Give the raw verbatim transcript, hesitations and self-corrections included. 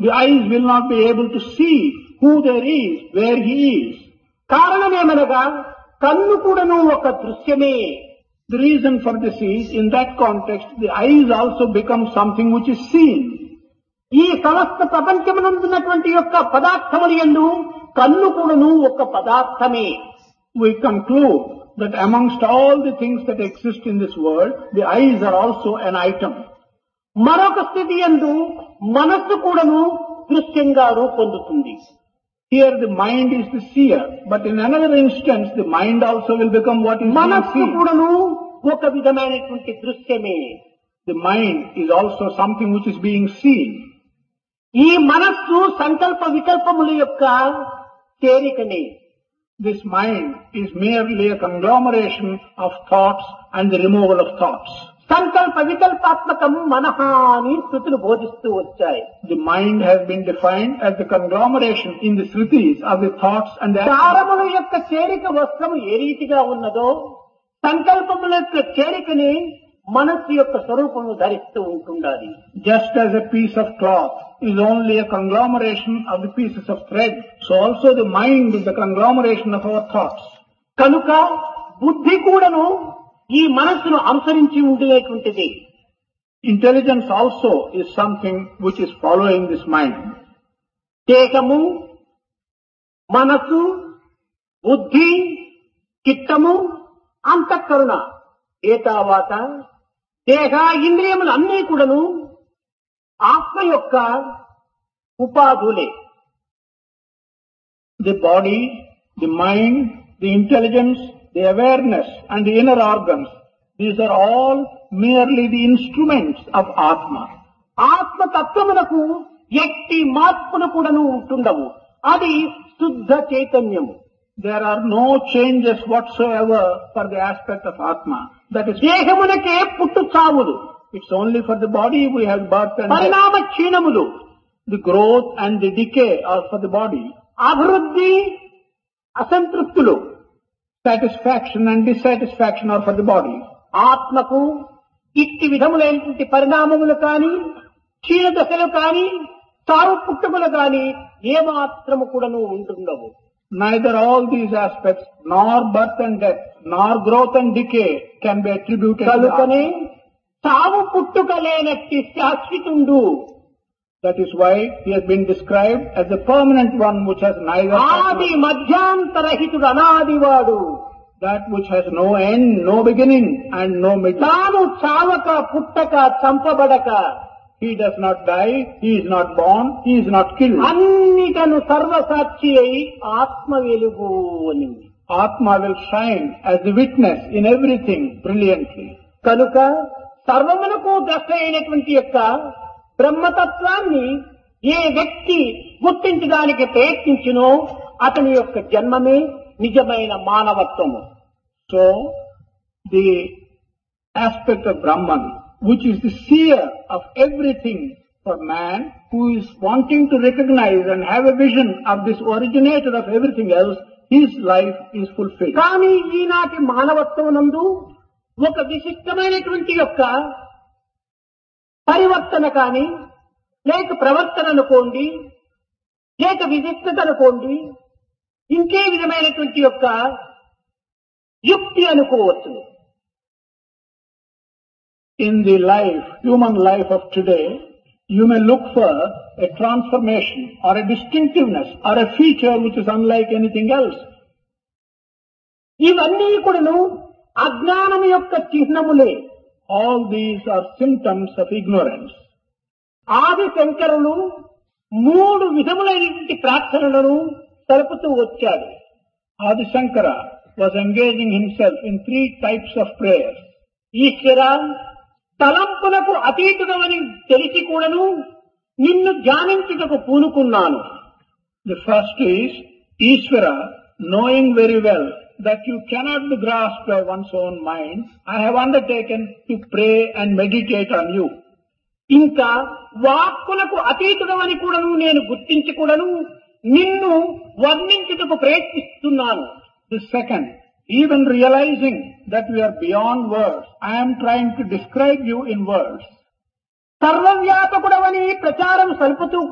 The eyes will not be able to see who there is, where he is. కారణమేమనగా కన్ను కూడాను ఒక దృశ్యమే. The reason for this is, in that context, the eyes also become something which is seen. ఈ సమస్త ప్రపంచమునందున్నటువంటి యొక్క పదార్థములు యందు కన్ను కూడాను ఒక పదార్థమే. We conclude that amongst all the things that exist in this world, the eyes are also an item. మరొక స్థితి యందు మనస్సు కూడాను దృశ్యంగా రూపొందుతుంది. Here the mind is the seer, but in another instance the mind also will become what is being మనస్సు seen. కూడాను ఒక విధమైనటువంటి దృశ్యమే. The mind is also something which is being seen. ఈ మనస్సు సంకల్ప వికల్పముల యొక్క చేరికనే. This mind is merely a conglomeration of thoughts and the removal of thoughts. సంకల్ప వికల్పాత్మకం మనః అని శృతులు బోధిస్తూ వచ్చాయి. The mind has been defined as the conglomeration in the Shrutis of the thoughts and the actions. కారముల యొక్క చేరిక వస్త్రము ఏ రీతిగా ఉన్నదో సంకల్పముల యొక్క చేరికని మనస్సు యొక్క స్వరూపము ధరిస్తూ ఉంటుండాలి. Just as a piece of cloth is only a conglomeration of the pieces of thread, so also the mind is the conglomeration of our thoughts. కనుక బుద్ధి కూడాను ఈ మనస్సును అనుసరించి ఉండేటువంటిది. Intelligence also is something which is following this mind. దేహము, మనసు, బుద్ధి, చిత్తము, అంతఃకరణ ఏ తర్వాత దేహ ఇంద్రియములు అన్నీ కూడాను ఆత్మ యొక్క ఉపాధులే. The body, the mind, the intelligence, the awareness and the inner organs, these are all merely the instruments of Atma. ఆత్మ తత్వమునకు ఎట్టి మార్పులు కూడాను ఉంటుండవు. అది శుద్ధ చైతన్యము. There are no changes whatsoever for the aspect of Atma. That is, దేహమునకే పుట్టు చావులు, it's only for the body we have birth and death. పరిణామ క్షీణములు, The growth and the decay are for the body. అభివృద్ధి అసంతృప్తులు. Satisfaction and dissatisfaction are for the body. ఆత్మకు ఇట్టి విధములైనటువంటి పరిణామములు కాని క్షీణ దశలు కాని సారు పుట్టుకలు కాని ఏమాత్రము కూడాను ఉంటుండవు. Neither all these aspects, nor birth and death, nor growth and decay can be attributed to కనుకనే Atma. సావు పుట్టుక లేనట్టి శాశ్వతుండు. That is why he has been described as the permanent one which has neither ఆది మధ్యాంతరహితుడు అనాదివాడు. that which has no end, no beginning and no middle. తాను చావక పుట్టక చంపబడక He does not die, he is not born, he is not killed. అన్నిటను సర్వసాక్షి అయి ఆత్మ వెలుగు అని. Atma will shine as the witness in everything brilliantly. కనుక సర్వమునకు ద్రష్ట అయినటువంటి యొక్క బ్రహ్మతత్వాన్ని ఏ వ్యక్తి గుర్తించడానికి ప్రయత్నించినో అతని యొక్క జన్మమే నిజమైన మానవత్వము. So, the aspect of Brahman, which is the seer of everything for man, who is wanting to recognize and have a vision of this originator of everything else, his life is fulfilled. కానీ ఈనాటి మానవత్వం నందు ఒక విశిష్టమైనటువంటి యొక్క పరివర్తన కాని లేక ప్రవర్తన అనుకోండి, లేక విశిష్టత అనుకోండి, ఇంకే విధమైనటువంటి యొక్క యుక్తి అనుకోవచ్చు. In the life, human life of today, you may look for a transformation or a distinctiveness or a feature which is unlike anything else. ఇవన్నీ కూడాను అజ్ఞానం యొక్క చిహ్నములే. All these are symptoms of ignorance. ఆది శంకరులు మూడు విధములైనటువంటి ప్రార్థనలను సరుపుతూ వచ్చాడు. Adi Shankara was engaging himself in three types of prayers. ఈశ్వర, తలంపులకు అతీతుడమని తెలిసి కూడాను నిన్ను ధ్యానించుటకు పూనుకున్నాను. The first is, Ishvara, knowing very well that you cannot be grasped by one's own mind, I have undertaken to pray and meditate on you. ఇంకా వాక్కులకు అతీతుడమని కూడాను నేను గుర్తించి కూడాను నిన్ను వర్ణించుటకు ప్రయత్నిస్తున్నాను. The second, even realizing that we are beyond words, I am trying to describe you in words. సర్వవ్యాపకుడవని ప్రచారం సలుపుతూ